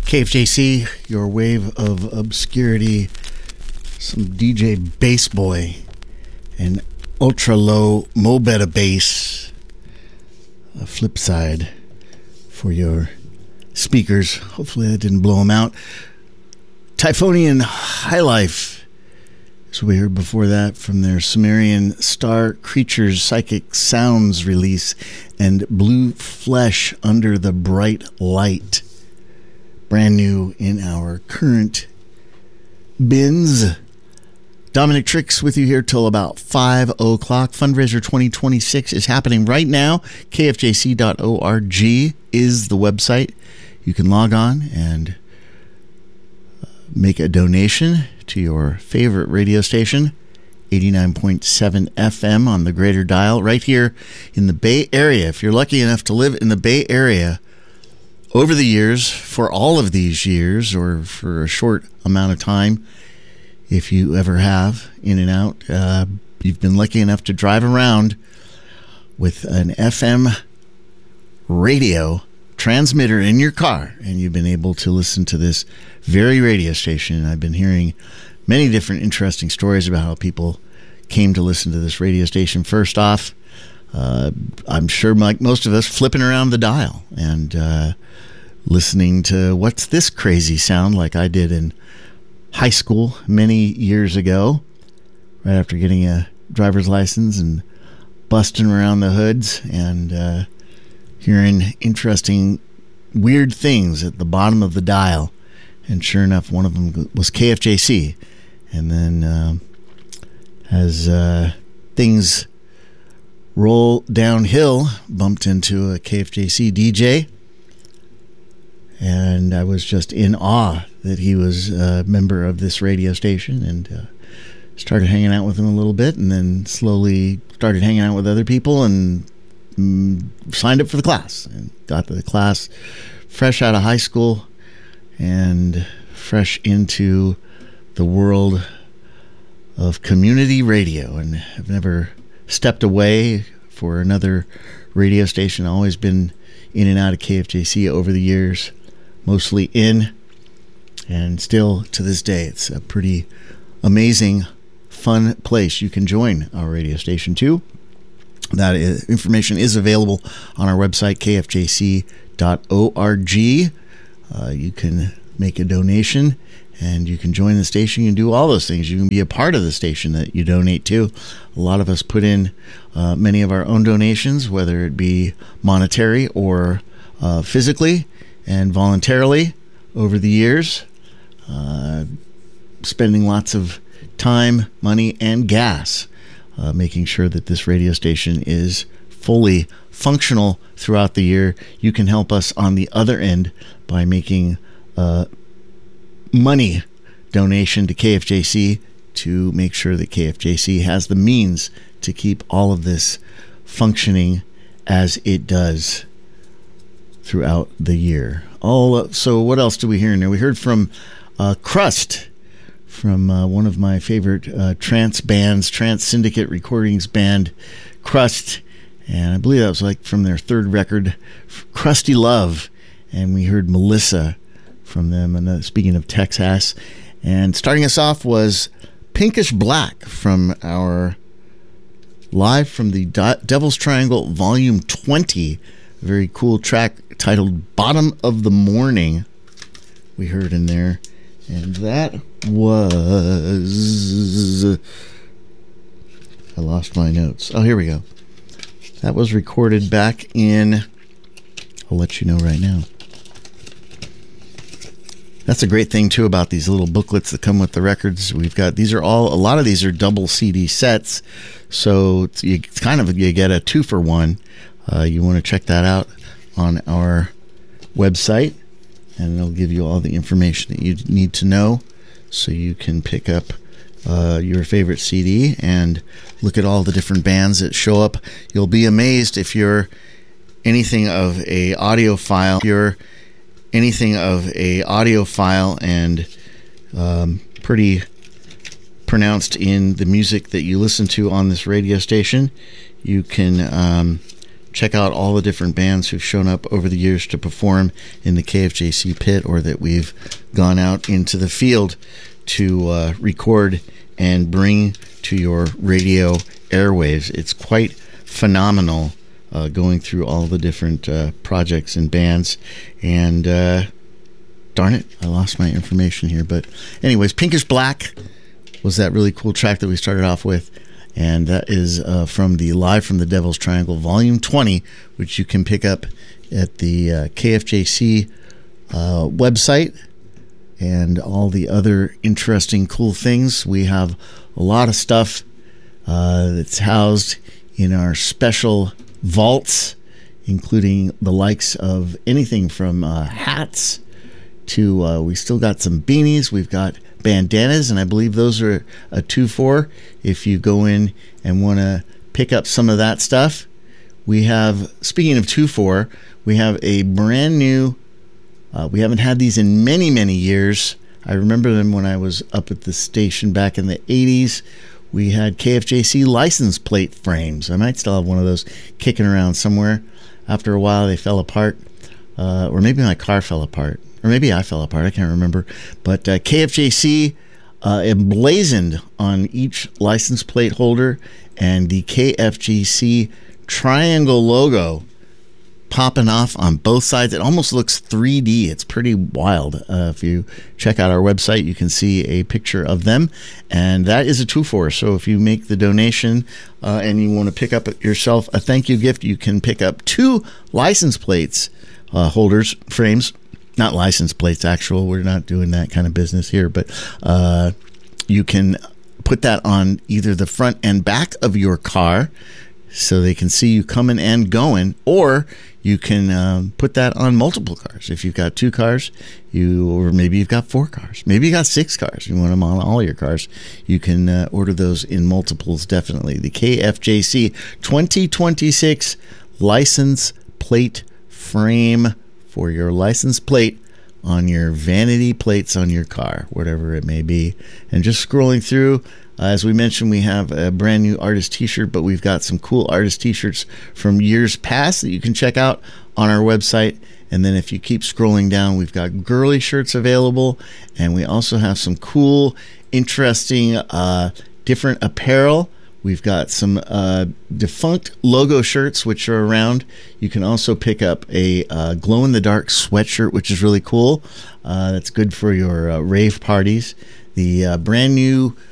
KFJC, your wave of obscurity, some DJ Bass Boy, and ultra low Mo Better bass, a flip side for your speakers. Hopefully that didn't blow them out. Typhonian High Life, as we heard before that, from their Sumerian Star Creatures Psychic Sounds release, and Blue Flesh Under the Bright Light. Brand new in our current bins. Dominic Tricks with you here till about 5 o'clock. Fundraiser 2026 is happening right now. KFJC.org is the website. You can log on and make a donation to your favorite radio station, 89.7 FM on the greater dial, right here in the Bay Area. If you're lucky enough to live in the Bay Area, over the years, for all of these years, or for a short amount of time, if you ever have, in and out, you've been lucky enough to drive around with an FM radio transmitter in your car, and you've been able to listen to this very radio station. I've been hearing many different interesting stories about how people came to listen to this radio station. First off, I'm sure, like most of us, flipping around the dial and listening to what's this crazy sound, like I did in high school many years ago, right after getting a driver's license and busting around the hoods and hearing interesting, weird things at the bottom of the dial. And sure enough, one of them was KFJC. And then as things roll downhill, bumped into a KFJC DJ. And I was just in awe that he was a member of this radio station, and started hanging out with him a little bit, and then slowly started hanging out with other people and signed up for the class and got to the class fresh out of high school and fresh into the world of community radio. And I've never stepped away for another radio station. I've always been in and out of KFJC over the years, mostly in, and still to this day it's a pretty amazing, fun place. You can join our radio station too. That information is available on our website, kfjc.org. You can make a donation and you can join the station. You can do all those things. You can be a part of the station that you donate to. A lot of us put in many of our own donations, whether it be monetary or physically and voluntarily over the years, spending lots of time, money, and gas making sure that this radio station is fully functional throughout the year. You can help us on the other end by making money donation to KFJC to make sure that KFJC has the means to keep all of this functioning as it does throughout the year. So what else do we hear in there? We heard from Crust, from one of my favorite trance bands, Trance Syndicate Recordings band, Crust, and I believe that was like from their third record, Crusty Love, and we heard Melissa from them. And speaking of Texas, and starting us off was Pinkish Black from our live from the Devil's Triangle Volume 20, a very cool track titled Bottom of the Morning we heard in there. And that was, I lost my notes. Oh, here we go. That was recorded back in, I'll let you know right now. That's a great thing too about these little booklets that come with the records. We've got, a lot of these are double CD sets, so you get a 2-for-1. You want to check that out on our website, and it'll give you all the information that you need to know so you can pick up your favorite CD and look at all the different bands that show up. You'll be amazed if you're anything of a audiophile. And pretty pronounced in the music that you listen to on this radio station. You can check out all the different bands who've shown up over the years to perform in the KFJC pit, or that we've gone out into the field to record and bring to your radio airwaves. It's quite phenomenal going through all the different projects and bands. And darn it, I lost my information here. But anyways, Pinkish Black was that really cool track that we started off with. And that is from the Live from the Devil's Triangle Volume 20, which you can pick up at the KFJC website, and all the other interesting, cool things. We have a lot of stuff that's housed in our special vaults, including the likes of anything from hats to we still got some beanies. We've got bandanas, and I believe those are a 2-4 if you go in and want to pick up some of that stuff. We have, speaking of 2-4, we have a brand new, we haven't had these in many years. I remember them when I was up at the station back in the 80s. We had KFJC license plate frames. I might still have one of those kicking around somewhere. After a while they fell apart, or maybe my car fell apart. Or maybe I fell apart. I can't remember. But KFJC emblazoned on each license plate holder, and the KFJC triangle logo popping off on both sides. It almost looks 3D. It's pretty wild. If you check out our website, you can see a picture of them. And that is a 2-4. So if you make the donation and you want to pick up yourself a thank you gift, you can pick up 2 license plates holders, frames. Not license plates, actual. We're not doing that kind of business here, but you can put that on either the front and back of your car so they can see you coming and going, or you can put that on multiple cars. If you've got 2 cars, or maybe you've got 4 cars, maybe you got 6 cars, you want them on all your cars, you can order those in multiples, definitely. The KFJC 2026 license plate frame for your license plate on your vanity plates on your car, whatever it may be. And just scrolling through, as we mentioned, we have a brand new artist t-shirt, but we've got some cool artist t-shirts from years past that you can check out on our website. And then if you keep scrolling down, we've got girly shirts available, and we also have some cool, interesting, different apparel. We've got some defunct logo shirts, which are around. You can also pick up a glow-in-the-dark sweatshirt, which is really cool. That's good for your rave parties. The brand new